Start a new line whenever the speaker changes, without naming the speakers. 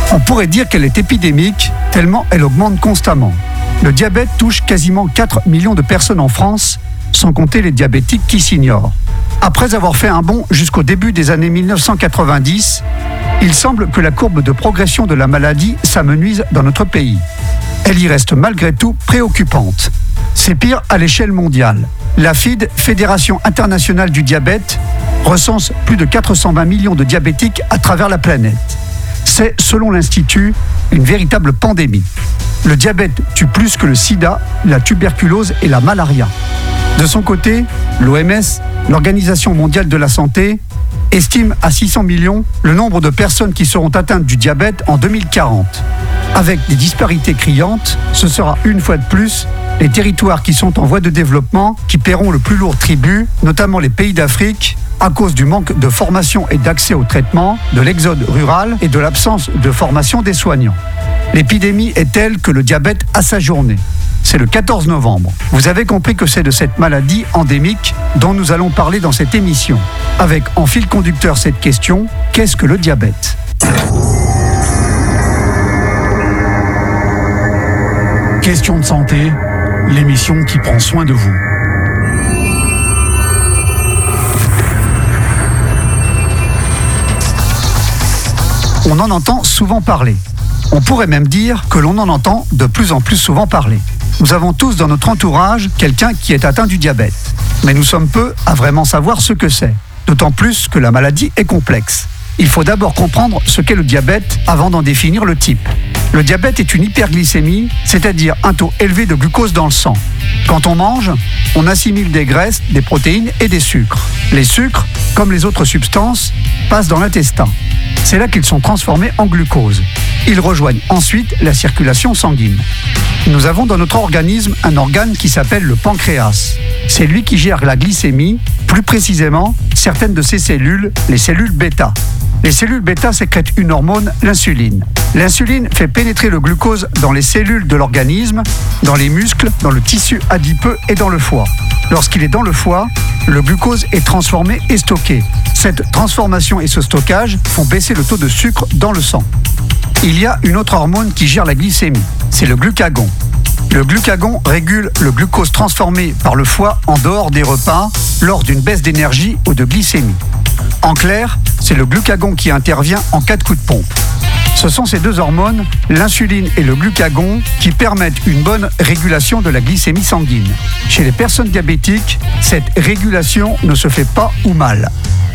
On pourrait dire qu'elle est épidémique, tellement elle augmente constamment. Le diabète touche quasiment 4 millions de personnes en France, sans compter les diabétiques qui s'ignorent. Après avoir fait un bond jusqu'au début des années 1990, il semble que la courbe de progression de la maladie s'amenuise dans notre pays. Elle y reste malgré tout préoccupante. C'est pire à l'échelle mondiale. La FID, Fédération internationale du diabète, recense plus de 420 millions de diabétiques à travers la planète. C'est, selon l'Institut, une véritable pandémie. Le diabète tue plus que le sida, la tuberculose et la malaria. De son côté, l'OMS, l'Organisation mondiale de la santé, estime à 600 millions le nombre de personnes qui seront atteintes du diabète en 2040. Avec des disparités criantes, ce sera une fois de plus les territoires qui sont en voie de développement qui paieront le plus lourd tribut, notamment les pays d'Afrique, à cause du manque de formation et d'accès au traitement, de l'exode rural et de l'absence de formation des soignants. L'épidémie est telle que le diabète a sa journée. C'est le 14 novembre. Vous avez compris que c'est de cette maladie endémique dont nous allons parler dans cette émission. Avec en fil conducteur cette question, qu'est-ce que le diabète ?
Question de santé, l'émission qui prend soin de vous.
On en entend souvent parler. On pourrait même dire que l'on en entend de plus en plus souvent parler. Nous avons tous dans notre entourage quelqu'un qui est atteint du diabète. Mais nous sommes peu à vraiment savoir ce que c'est. D'autant plus que la maladie est complexe. Il faut d'abord comprendre ce qu'est le diabète avant d'en définir le type. Le diabète est une hyperglycémie, c'est-à-dire un taux élevé de glucose dans le sang. Quand on mange, on assimile des graisses, des protéines et des sucres. Les sucres, comme les autres substances, passent dans l'intestin. C'est là qu'ils sont transformés en glucose. Ils rejoignent ensuite la circulation sanguine. Nous avons dans notre organisme un organe qui s'appelle le pancréas. C'est lui qui gère la glycémie, plus précisément certaines de ses cellules, les cellules bêta. Les cellules bêta sécrètent une hormone, l'insuline. L'insuline fait pénétrer le glucose dans les cellules de l'organisme, dans les muscles, dans le tissu adipeux et dans le foie. Lorsqu'il est dans le foie, le glucose est transformé et stocké. Cette transformation et ce stockage font baisser le taux de sucre dans le sang. Il y a une autre hormone qui gère la glycémie, c'est le glucagon. Le glucagon régule le glucose transformé par le foie en dehors des repas lors d'une baisse d'énergie ou de glycémie. En clair, c'est le glucagon qui intervient en cas de coup de pompe. Ce sont ces deux hormones, l'insuline et le glucagon, qui permettent une bonne régulation de la glycémie sanguine. Chez les personnes diabétiques, cette régulation ne se fait pas ou mal.